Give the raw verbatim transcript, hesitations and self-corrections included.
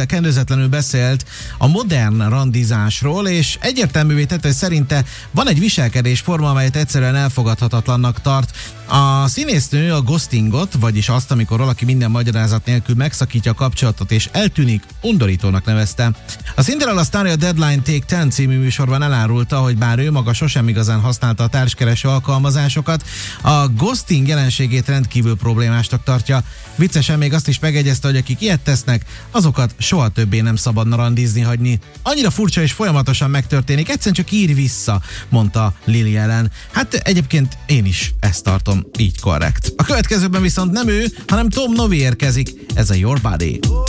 kendőze, kendőzetlenül beszélt a modern randizásról, és egyértelművé tette, hogy szerinte van egy viselkedésforma, amelyet egyszerűen elfogadhatatlannak tart. A színésznő a ghostingot, vagyis azt, amikor valaki minden magyarázat nélkül megszakítja a kapcsolatot és eltűnik, undorítónak nevezte. A Cinderella sztárja a Deadline Take Ten című műsorban elárulta, hogy bár ő maga sosem igazán használta a társkereső alkalmazásokat, a ghosting jelenségét rendkívül problémásnak tartja. Viccesen még azt is megegyezte, hogy akik ilyet tesznek, azokat soha többé nem szabadna randizni hagyni. Annyira furcsa és folyamatosan megtörténik, egyszerűen csak ír vissza, mondta Lily Allen. Hát egyébként én is ezt tartom így korrekt. A következőben viszont nem ő, hanem Tom Novi érkezik, ez a Your Body.